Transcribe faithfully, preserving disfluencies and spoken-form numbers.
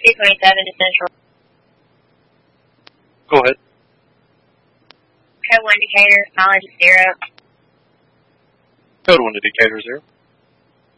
two twenty-seven to Central. Go ahead. Code one Decatur, mileage is zero. Code one to Decatur, zero.